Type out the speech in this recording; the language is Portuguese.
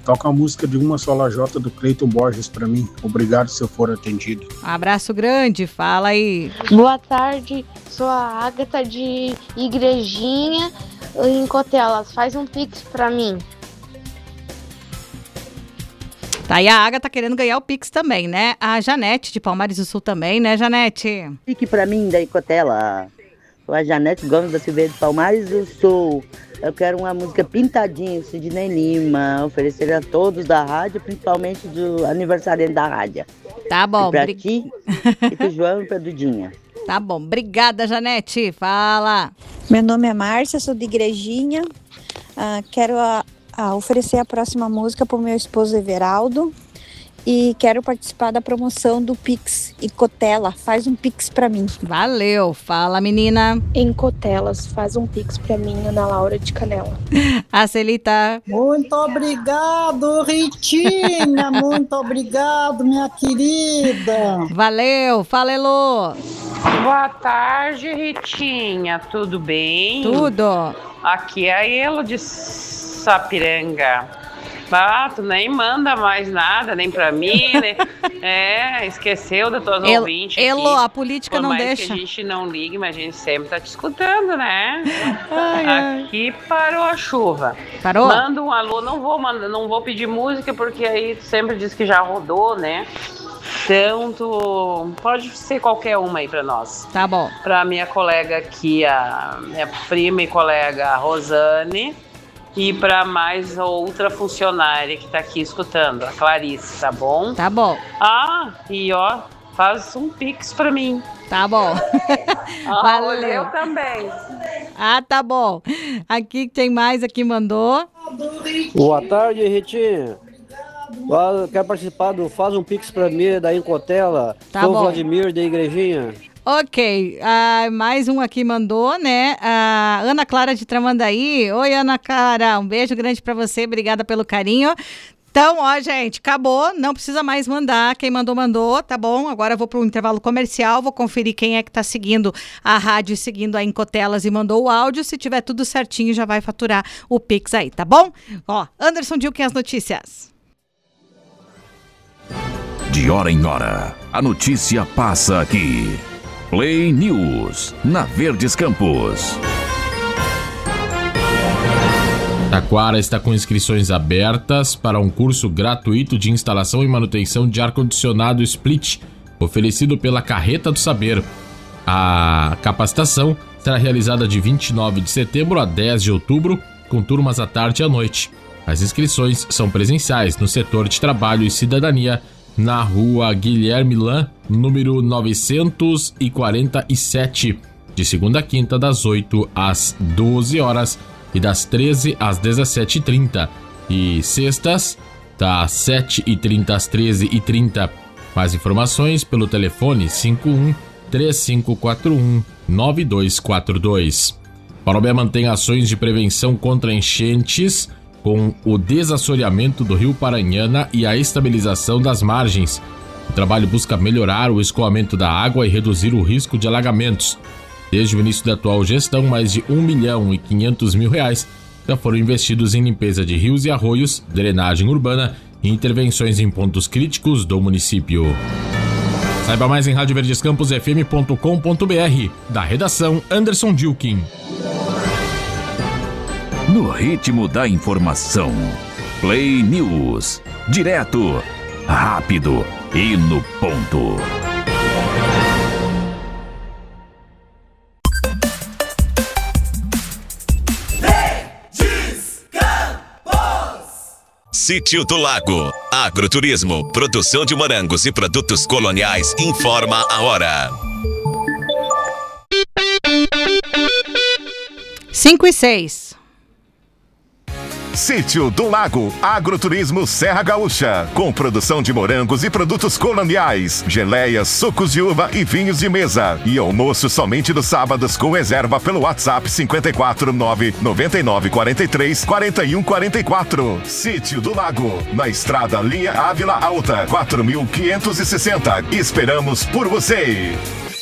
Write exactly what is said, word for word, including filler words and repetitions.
toca a música de Uma Só Lajota do Cleiton Borges pra mim. Obrigado se eu for atendido. Um abraço grande, fala aí. Boa tarde, sou a Ágata de Igrejinha em Cotelas. Faz um pix pra mim. Tá, e a Ágata tá querendo ganhar o Pix também, né? A Janete de Palmares do Sul também, né, Janete? Fique pra mim da Icotela. Sou a Janete Gomes da Silveira de Palmares do Sul. Eu quero uma música Pintadinho, Sidney Lima, oferecer a todos da rádio, principalmente do aniversariante da rádio. Tá bom. E pra bri... ti, e pro João e pra Dudinha. Tá bom, obrigada, Janete. Fala. Meu nome é Márcia, sou de Igrejinha. Uh, quero a, a oferecer a próxima música pro meu esposo Everaldo. E quero participar da promoção do Pix e Cotela. Faz um Pix pra mim. Valeu. Fala, menina. Em Cotelas, faz um Pix pra mim, Ana Laura de Canela. A Celita. Muito obrigado, Ritinha. Muito obrigado, minha querida. Valeu. Fala, Elô. Boa tarde, Ritinha. Tudo bem? Tudo. Aqui é a Elo de Sapiranga. Ah, tu nem manda mais nada, nem pra mim, né? É, esqueceu das tuas El, ouvintes Elo, aqui. a política Por não mais deixa. que a gente não ligue, mas a gente sempre tá te escutando, né? Ai, ai. Aqui parou a chuva. Parou? Manda um alô, não vou, manda, não vou pedir música, porque aí tu sempre diz que já rodou, né? Então, tu pode ser qualquer uma aí pra nós. Tá bom. Pra minha colega aqui, a minha prima e colega a Rosane. E para mais outra funcionária que tá aqui escutando, a Clarice, tá bom? Tá bom. Ah, e ó, faz um pix pra mim. Tá bom. Ah, valeu. Eu também. Ah, tá bom. Aqui tem mais, aqui mandou. Boa tarde, Ritinha. Quer participar do Faz um Pix pra mim da Incotela? Tá Sou bom. Vladimir da Igrejinha. Ok, ah, mais um aqui mandou, né? A Ana Clara de Tramandaí. Oi, Ana Clara, um beijo grande pra você, obrigada pelo carinho. Então, ó, gente, acabou, não precisa mais mandar, quem mandou, mandou, tá bom? Agora eu vou para um intervalo comercial, vou conferir quem é que tá seguindo a rádio, seguindo a Incotelas e mandou o áudio, se tiver tudo certinho já vai faturar o Pix aí, tá bom? Ó, Anderson Dilken, as notícias. De hora em hora, a notícia passa aqui. Play News, na Verdes Campos. Taquara está com inscrições abertas para um curso gratuito de instalação e manutenção de ar-condicionado Split, oferecido pela Carreta do Saber. A capacitação será realizada de vinte e nove de setembro a dez de outubro, com turmas à tarde e à noite. As inscrições são presenciais no setor de trabalho e cidadania, na rua Guilherme Lan, número novecentos e quarenta e sete, de segunda a quinta, das oito às doze horas e das treze às dezessete e trinta, e sextas, das sete e trinta às treze e trinta. Mais informações pelo telefone cinco um, três cinco quatro um, nove dois quatro dois. Parobé mantém ações de prevenção contra enchentes, com o desassoreamento do rio Paranhana e a estabilização das margens. O trabalho busca melhorar o escoamento da água e reduzir o risco de alagamentos. Desde o início da atual gestão, mais de um milhão e quinhentos mil reais já foram investidos em limpeza de rios e arroios, drenagem urbana e intervenções em pontos críticos do município. Saiba mais em rádio verdes campos f m ponto com ponto b r. Da redação, Anderson Dilken. No ritmo da informação, Play News, direto, rápido e no ponto. Verdes Campos. Sítio do Lago, agroturismo, produção de morangos e produtos coloniais, informa a hora. cinco e seis. Sítio do Lago, agroturismo Serra Gaúcha, com produção de morangos e produtos coloniais, geleias, sucos de uva e vinhos de mesa. E almoço somente nos sábados com reserva pelo WhatsApp cinco quatro nove nove nove quatro três quatro um quatro quatro. Sítio do Lago, na estrada Linha Ávila Alta, quatro mil quinhentos e sessenta. Esperamos por você.